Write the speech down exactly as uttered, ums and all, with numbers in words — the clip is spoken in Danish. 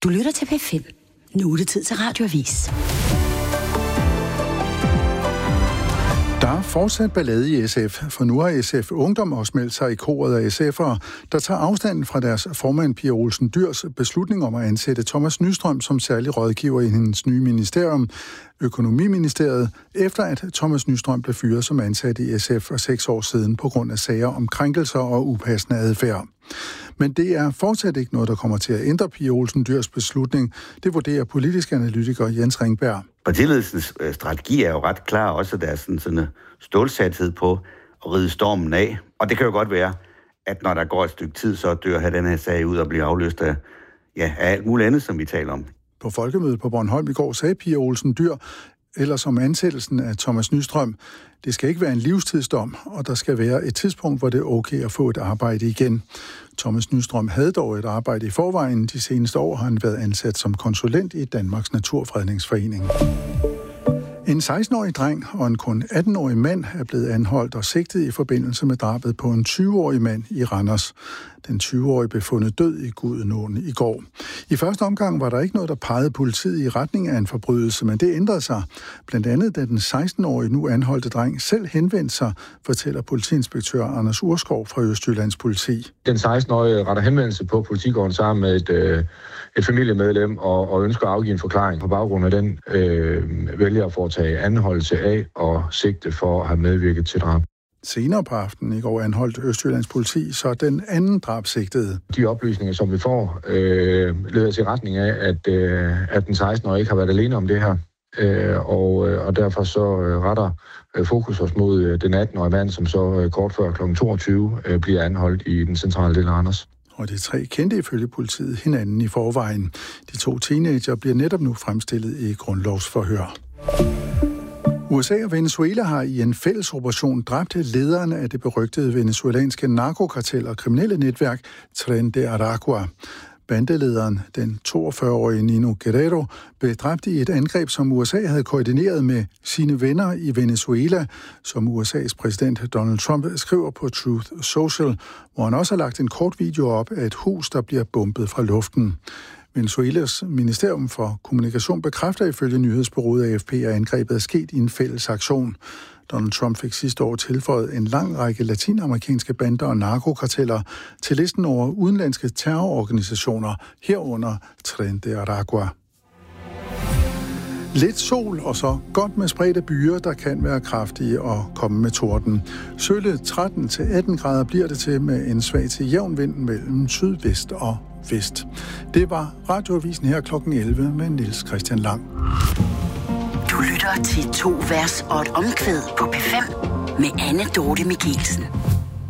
Du lytter til P fem. Nu er det tid til Radioavis. Der er fortsat ballade i S F, for nu har S F Ungdom også meldt sig i koret af S F'ere, der tager afstand fra deres formand Pia Olsen Dyhrs beslutning om at ansætte Thomas Nystrøm som særlig rådgiver i hendes nye ministerium, Økonomiministeriet, efter at Thomas Nystrøm blev fyret som ansat i S F for seks år siden på grund af sager om krænkelser og upassende adfærd. Men det er fortsat ikke noget, der kommer til at ændre Pia Olsen Dyhrs beslutning. Det vurderer politisk analytiker Jens Ringberg. Partiledelsens strategi er jo ret klar, også der er sådan, sådan en stålsathed på at ride stormen af. Og det kan jo godt være, at når der går et stykke tid, så dør her den her sag ud og bliver afløst af, ja, af alt muligt andet, som vi taler om. På folkemødet på Bornholm i går sagde Pia Olsen Dyhr, eller som ansættelsen af Thomas Nystrøm, det skal ikke være en livstidsdom, og der skal være et tidspunkt, hvor det er okay at få et arbejde igen. Thomas Nystrøm havde dog et arbejde i forvejen. De seneste år har han været ansat som konsulent i Danmarks Naturfredningsforening. En seksten-årig dreng og en kun atten-årig mand er blevet anholdt og sigtet i forbindelse med drabet på en tyve-årig mand i Randers. Den tyve-årige blev fundet død i Gudenåen i går. I første omgang var der ikke noget, der pegede politiet i retning af en forbrydelse, men det ændrede sig. Blandt andet, da den seksten-årige nu anholdte dreng selv henvendte sig, fortæller politiinspektør Anders Urskov fra Østjyllands Politi. Den seksten-årige retter henvendelse på politigården sammen med et, øh, et familiemedlem og, og ønsker at afgive en forklaring. På baggrund af den øh, vælger at foretage anholdelse af og sigte for at have medvirket til drab. Senere på aftenen i går anholdt Østjyllands Politi så den anden drabsigtede. De oplysninger, som vi får, øh, leder til retning af, at, øh, at den seksten-årige ikke har været alene om det her. Øh, og, og derfor så øh, retter øh, fokus os mod øh, den atten-årige mand, som så øh, kort før klokken toogtyve øh, bliver anholdt i den centrale del af Randers. Og de tre kendte ifølge politiet hinanden i forvejen. De to teenager bliver netop nu fremstillet i grundlovsforhør. U S A og Venezuela har i en fælles operation dræbt lederne af det berygtede venezuelanske narkokartel og kriminelle netværk Tren de Aragua. Bandelederen, den toogfyrre-årige Nino Guerrero, blev dræbt i et angreb, som U S A havde koordineret med sine venner i Venezuela, som U S A's præsident Donald Trump skriver på Truth Social, hvor han også har lagt en kort video op af et hus, der bliver bombet fra luften. Venezuelas Ministerium for Kommunikation bekræfter ifølge nyhedsbureauet A F P, at angrebet er sket i en fælles aktion. Donald Trump fik sidste år tilføjet en lang række latinamerikanske bander og narkokarteller til listen over udenlandske terrororganisationer, herunder Tren de Aragua. Lidt sol og så godt med spredte byer, der kan være kraftige og komme med torden. Sølle tretten til atten grader bliver det til med en svag til jævn vind mellem sydvest og vest. Det var Radioavisen her klokken elleve med Niels Christian Lang. Du lytter til to vers og et omkvæd på P fem med Anne Dorte Michelsen.